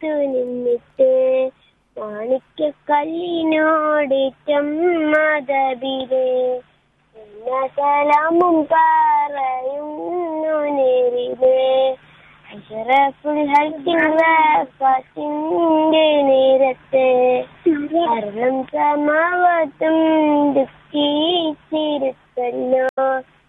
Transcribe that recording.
കാത്തു നിന്നിട്ട് മാണിക്യക്കല്ലിനോടേറ്റം മതബിലെ സലാമും പറയുന്നു നേരിലെ അഷറഫുൽ ഹൽക്കിൻ വഫാത്തിന്റെ നേരത്തെ അർളം സമാവാത്തും ദുഃഖിച്ചിരുത്തല്ലോ